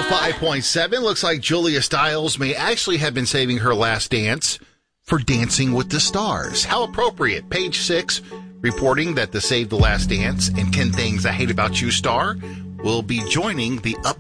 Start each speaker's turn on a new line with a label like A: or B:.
A: 105.7. Looks like Julia Stiles may actually have been saving her last dance for Dancing with the Stars. How appropriate. Page 6, reporting that the Save the Last Dance and 10 Things I Hate About You star will be joining the